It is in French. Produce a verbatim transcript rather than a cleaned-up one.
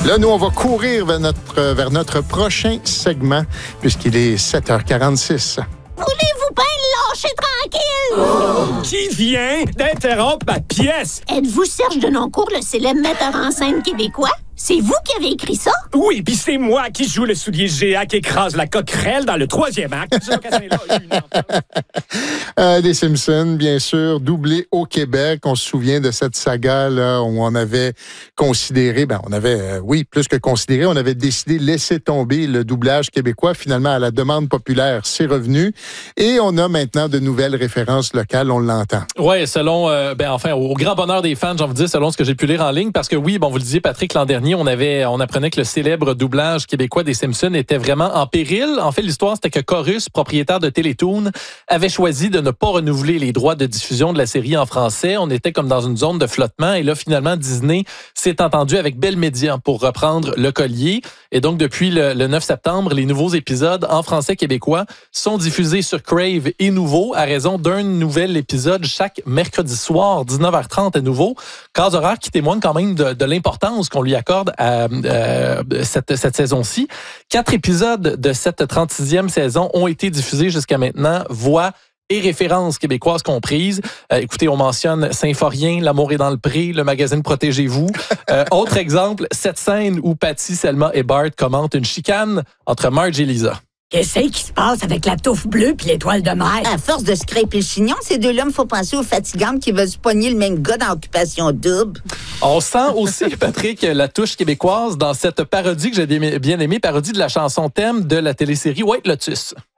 Là, nous, on va courir vers notre, vers notre prochain segment, puisqu'il est sept heures quarante-six. Voulez-vous bien le lâcher tranquille? Qui vient d'interrompre ma pièce? Êtes-vous Serge Denoncourt, le célèbre metteur en scène québécois? C'est vous qui avez écrit ça? Oui, puis c'est moi qui joue le soulier géant qui écrase la coquerelle dans le troisième acte. euh, des Simpsons, bien sûr, doublé au Québec. On se souvient de cette saga là où on avait considéré, ben on avait, euh, oui, plus que considéré, on avait décidé de laisser tomber le doublage québécois. Finalement, à la demande populaire, c'est revenu. Et on a maintenant de nouvelles références locales, on l'entend. Oui, selon, euh, ben enfin, au grand bonheur des fans, j'ai envie de dire, selon ce que j'ai pu lire en ligne, parce que oui, bon, vous le disiez, Patrick, l'an dernier, on avait, on apprenait que le célèbre doublage québécois des Simpsons était vraiment en péril. En fait, l'histoire, c'était que Corus, propriétaire de Télétoon, avait choisi de ne pas renouveler les droits de diffusion de la série en français. On était comme dans une zone de flottement. Et là, finalement, Disney s'est entendu avec Bell Media pour reprendre le collier. Et donc, depuis le, le neuf septembre, les nouveaux épisodes en français québécois sont diffusés sur Crave et Nouveau à raison d'un nouvel épisode chaque mercredi soir, dix-neuf heures trente à Nouveau. Cas horaire qui témoigne quand même de, de l'importance qu'on lui accorde à euh, cette, cette saison-ci. Quatre épisodes de cette trente-sixième saison ont été diffusés jusqu'à maintenant. Voix et références québécoises comprises. Euh, écoutez, on mentionne Symphorien, L'amour est dans le pré, le magazine Protégez-vous. Euh, autre exemple, cette scène où Patty, Selma et Bart commentent une chicane entre Marge et Lisa. Qu'est-ce qui se passe avec la touffe bleue puis l'étoile de mer? À force de scraper le chignon, ces deux-là, il faut penser aux fatigantes qui veulent se pogner le même gars dans Occupation Double. On sent aussi, Patrick, la touche québécoise dans cette parodie que j'ai bien aimée, parodie de la chanson thème de la télésérie White Lotus.